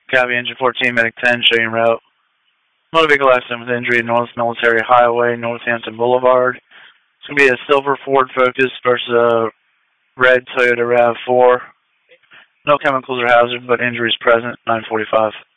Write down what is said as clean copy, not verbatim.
Copy, engine 14, medic 10, show you en route. Motor vehicle accident with injury, North Military Highway, Northampton Boulevard. It's going to be a silver Ford Focus versus a red Toyota RAV4. No chemicals or hazard, but injuries present, 945.